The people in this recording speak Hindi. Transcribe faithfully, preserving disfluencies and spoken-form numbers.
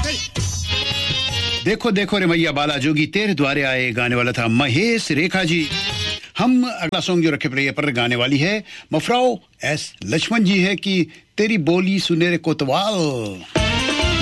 देखो देखो रे मैया बाला जोगी तेरे द्वारे आए गाने वाला था महेश रेखा जी। हम अगला सॉन्ग जो रखे प्ले पर गाने वाली है मफराओ एस लक्ष्मण जी है कि तेरी बोली सुने रे कोतवाल।